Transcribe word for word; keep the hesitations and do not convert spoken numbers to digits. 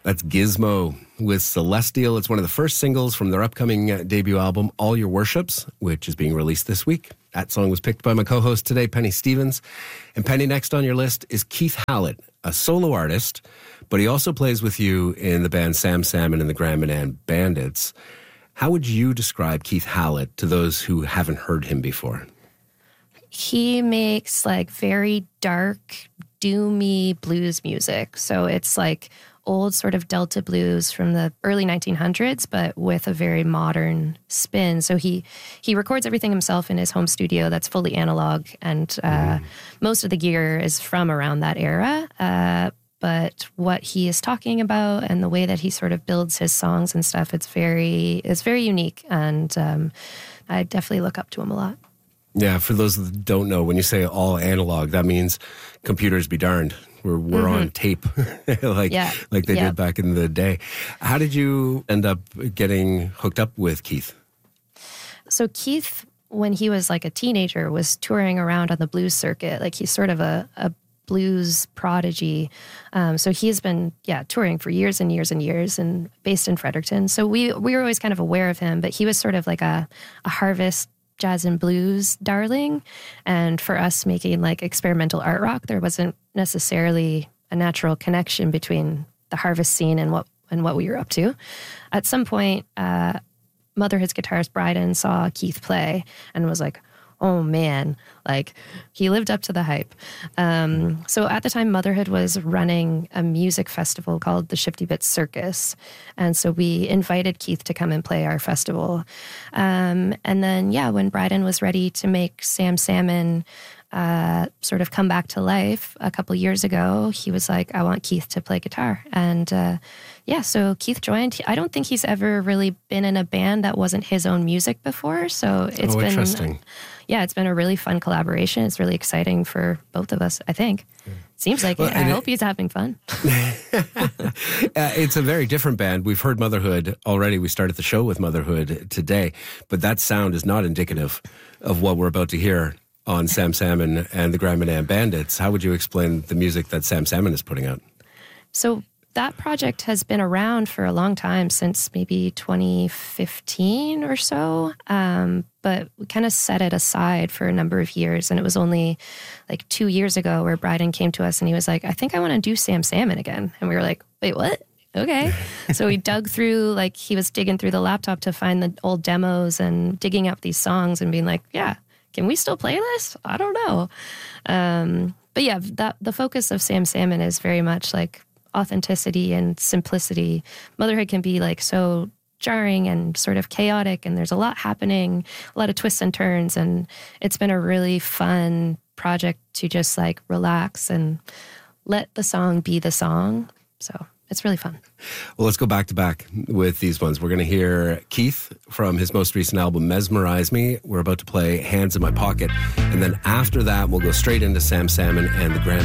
That's Gizmo with Celestial. It's one of the first singles from their upcoming uh, debut album, All Your Worships, which is being released this week. That song was picked by my co-host today, Penny Stevens. And Penny, next on your list is Keith Hallett, a solo artist, but he also plays with you in the band Sam Salmon and the Grand Manan Bandits. How would you describe Keith Hallett to those who haven't heard him before? He makes like very dark, doomy blues music. So it's like old sort of Delta blues from the early nineteen hundreds, but with a very modern spin. So he he records everything himself in his home studio that's fully analog, and uh, mm. most of the gear is from around that era. Uh, but what he is talking about and the way that he sort of builds his songs and stuff, it's very it's very unique, and um, I definitely look up to him a lot. Yeah, for those that don't know, when you say all analog, that means computers be darned. We're we're mm-hmm. on tape, like yeah. like they yep. did back in the day. How did you end up getting hooked up with Keith? So Keith, when he was like a teenager, was touring around on the blues circuit. Like he's sort of a, a blues prodigy. Um, so he's been yeah touring for years and years and years, and based in Fredericton. So we we were always kind of aware of him, but he was sort of like a a Harvest jazz and blues darling. And for us making like experimental art rock, there wasn't necessarily a natural connection between the Harvest scene and what and what we were up to. At some point, uh, Motherhood's guitarist Bryden saw Keith play and was like, oh man, like he lived up to the hype. Um, so at the time, Motherhood was running a music festival called the Shifty Bits Circus. And so we invited Keith to come and play our festival. Um, and then, yeah, when Bryden was ready to make Sam Salmon uh, sort of come back to life a couple years ago, he was like, I want Keith to play guitar. And uh, yeah, so Keith joined. I don't think he's ever really been in a band that wasn't his own music before. So it's oh, been... interesting. Yeah, it's been a really fun collaboration. It's really exciting for both of us, I think. Yeah. Seems like well, it. I hope it, he's having fun. uh, it's a very different band. We've heard Motherhood already. We started the show with Motherhood today, but that sound is not indicative of what we're about to hear on Sam Salmon and the Grand Manan Bandits. How would you explain the music that Sam Salmon is putting out? So that project has been around for a long time, since maybe twenty fifteen or so. Um, but we kind of set it aside for a number of years. And it was only like two years ago where Bryden came to us and he was like, I think I want to do Sam Salmon again. And we were like, wait, what? Okay. So we dug through, like he was digging through the laptop to find the old demos and digging up these songs and being like, yeah, can we still play this? I don't know. Um, but yeah, that the focus of Sam Salmon is very much like authenticity and simplicity. Motherhood can be like so jarring and sort of chaotic, and there's a lot happening, a lot of twists and turns, and it's been a really fun project to just like relax and let the song be the song. So it's really fun. Well, let's go back to back with these ones. We're going to hear Keith from his most recent album, Mesmerize Me. We're about to play Hands in My Pocket. And then after that, we'll go straight into Sam Salmon and the Grand